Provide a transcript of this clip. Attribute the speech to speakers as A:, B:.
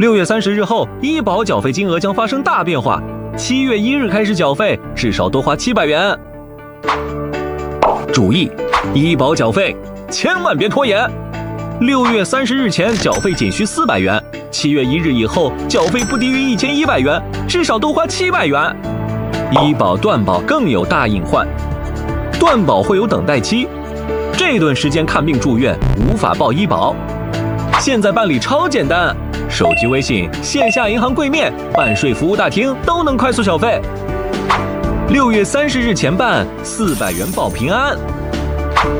A: 6月30日后，医保缴费金额将发生大变化，7月1日开始缴费，至少多花700元。注意，医保缴费千万别拖延，6月30日前缴费仅需400元，7月1日以后缴费不低于1100元，至少多花700元。医保断保更有大隐患，断保会有等待期，这段时间看病住院无法报医保。现在办理超简单，手机微信、线下银行柜面、办税服务大厅都能快速缴费。6月30日前办，400元保平安。